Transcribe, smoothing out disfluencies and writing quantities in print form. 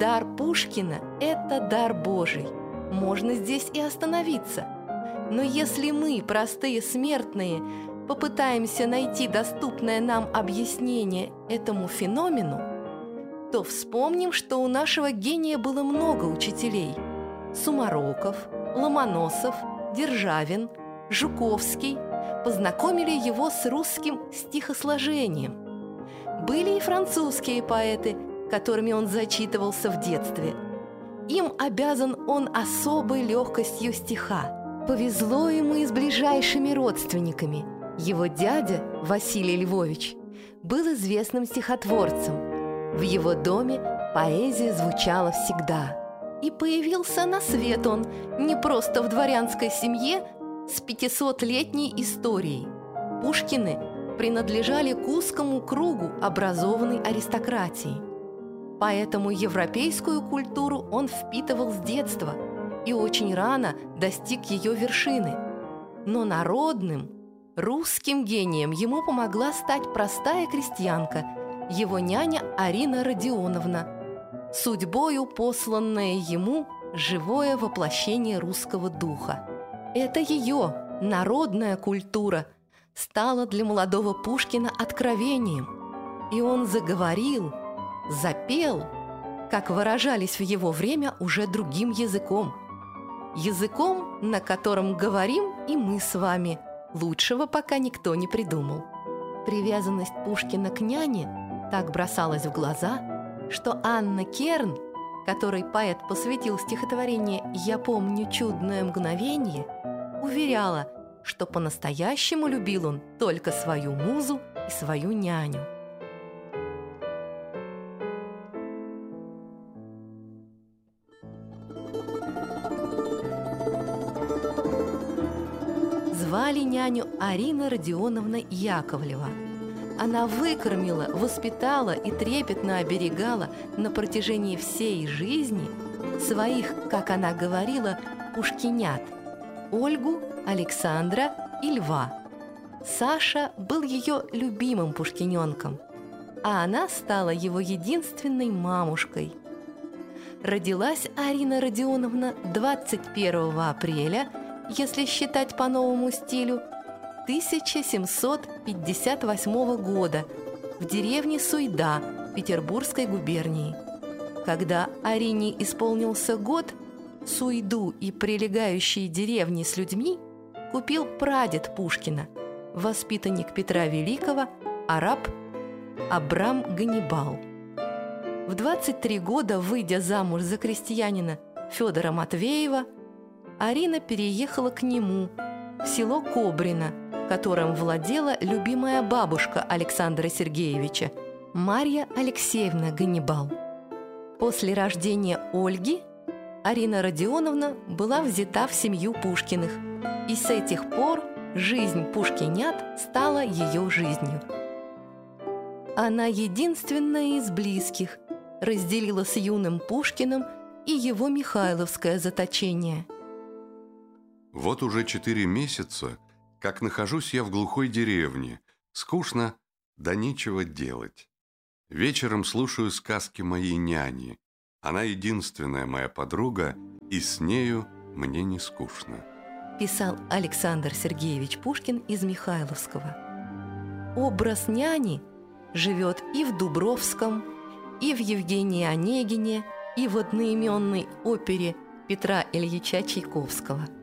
дар Пушкина – это дар Божий. Можно здесь и остановиться. Но если мы, простые смертные, попытаемся найти доступное нам объяснение этому феномену, то вспомним, что у нашего гения было много учителей. Сумароков, Ломоносов, Державин, Жуковский познакомили его с русским стихосложением. Были и французские поэты, которыми он зачитывался в детстве. Им обязан он особой легкостью стиха. Повезло ему и с ближайшими родственниками. Его дядя, Василий Львович, был известным стихотворцем. В его доме поэзия звучала всегда. И появился на свет он не просто в дворянской семье с 500-летней историей. Пушкины принадлежали к узкому кругу образованной аристократии. Поэтому европейскую культуру он впитывал с детства и очень рано достиг ее вершины. Но народным, русским гением ему помогла стать простая крестьянка, его няня Арина Родионовна, судьбою посланное ему живое воплощение русского духа. Это ее народная культура стала для молодого Пушкина откровением, и он заговорил, запел, как выражались в его время, уже другим языком. Языком, на котором говорим и мы с вами. Лучшего пока никто не придумал. Привязанность Пушкина к няне так бросалась в глаза, что Анна Керн, которой поэт посвятил стихотворение «Я помню чудное мгновенье», уверяла, что по-настоящему любил он только свою музу и свою няню. Звали няню Арина Родионовна Яковлева. Она выкормила, воспитала и трепетно оберегала на протяжении всей жизни своих, как она говорила, пушкинят – Ольгу, Александра и Льва. Саша был ее любимым пушкиненком, а она стала его единственной мамушкой. Родилась Арина Родионовна 21 апреля, если считать по новому стилю, 1758 года в деревне Суйда Петербургской губернии. Когда Арине исполнился год, Суйду и прилегающие деревни с людьми купил прадед Пушкина, воспитанник Петра Великого, араб Абрам Ганнибал. В 23 года, выйдя замуж за крестьянина Федора Матвеева, Арина переехала к нему в село Кобрино, которым владела любимая бабушка Александра Сергеевича, Марья Алексеевна Ганнибал. После рождения Ольги Арина Родионовна была взята в семью Пушкиных, и с этих пор жизнь пушкинят стала ее жизнью. Она единственная из близких разделила с юным Пушкиным и его михайловское заточение. Вот уже 4 месяца, как нахожусь я в глухой деревне, скучно, да нечего делать. Вечером слушаю сказки моей няни. Она единственная моя подруга, и с нею мне не скучно. Писал Александр Сергеевич Пушкин из Михайловского. Образ няни живет и в Дубровском, и в Евгении Онегине, и в одноименной опере Петра Ильича Чайковского.